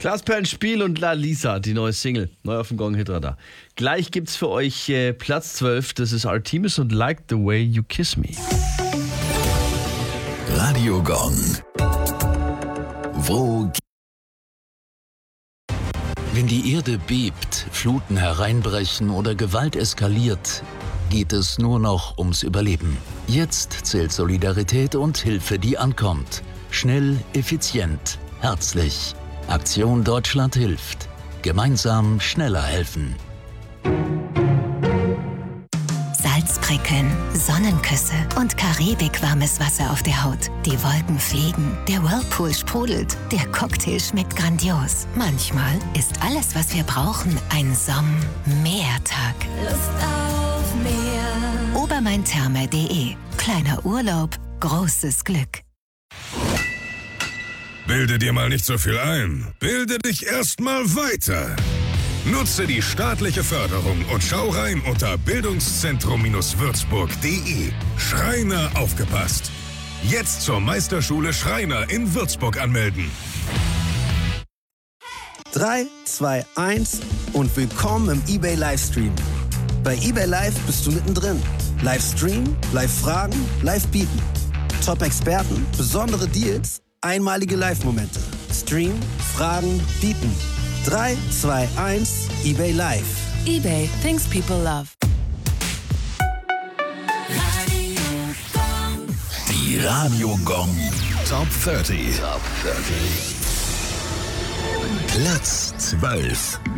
Glasperlenspiel und La Lisa, die neue Single, neu auf dem Gong Hitradar. Gleich gibt's für euch Platz 12, das ist Artemis und Like the Way You Kiss Me. Radio Gong. Wenn die Erde bebt, Fluten hereinbrechen oder Gewalt eskaliert, geht es nur noch ums Überleben. Jetzt zählt Solidarität und Hilfe, die ankommt. Schnell, effizient, herzlich. Aktion Deutschland hilft. Gemeinsam schneller helfen. Salzprickeln, Sonnenküsse und karibikwarmes Wasser auf der Haut. Die Wolken fliegen, der Whirlpool sprudelt, der Cocktail schmeckt grandios. Manchmal ist alles, was wir brauchen, ein Sommertag. Lust auf Meer. Obermaintherme.de. Kleiner Urlaub, großes Glück. Bilde dir mal nicht so viel ein. Bilde dich erst mal weiter. Nutze die staatliche Förderung und schau rein unter bildungszentrum-würzburg.de. Schreiner aufgepasst. Jetzt zur Meisterschule Schreiner in Würzburg anmelden. 3, 2, 1 und willkommen im eBay Livestream. Bei eBay Live bist du mittendrin. Livestream, Live-Fragen, Live-Bieten. Top-Experten, besondere Deals, einmalige Live-Momente. Stream, Fragen, Bieten. 3, 2, 1, eBay Live. eBay, things people love. Die Radio Gong Top 30. Platz 12.